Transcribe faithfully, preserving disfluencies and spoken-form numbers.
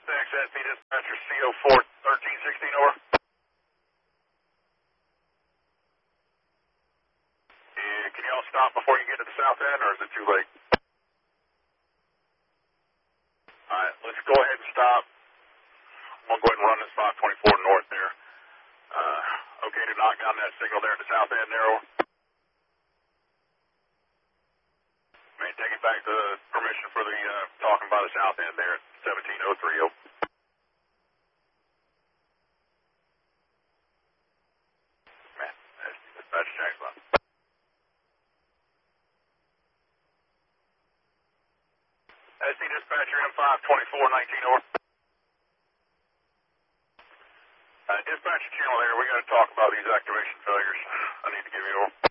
Thanks, S P dispatcher C O four thirteen sixteen, over. Yeah, can y'all stop before you get to the south end, or is it too late? Alright, let's go ahead and stop. I'm going to go ahead and run this five twenty-four north there. Uh, okay to knock down that signal there at the south end there, over. May take it back to permission for the uh, talking by the south end there at seventeen oh three, over. Man, that's dispatch Jackson. S D dispatcher M five twenty-four nineteen, over. Uh, dispatcher channel there, we got to talk about these activation failures. I need to give you over.